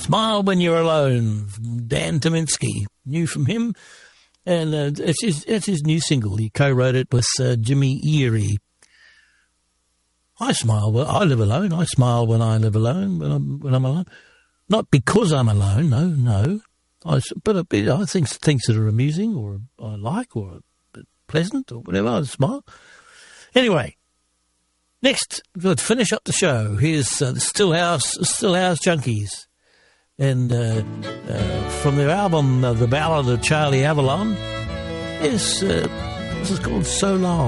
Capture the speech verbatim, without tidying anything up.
Smile When You're Alone, Dan Tominski, new from him. And uh, it's, his, it's his new single. He co-wrote it with uh, Jimmy Erie. I smile when I live alone. I smile when I live alone, when I'm, when I'm alone. Not because I'm alone, no, no. I, but a bit, I think things that are amusing or I like or pleasant or whatever, I smile. Anyway, next, we'll finish up the show. Here's uh, the Stillhouse, Stillhouse Junkies. And uh, uh, from their album, uh, The Ballad of Charlie Avalon, is, uh, this is called So Long.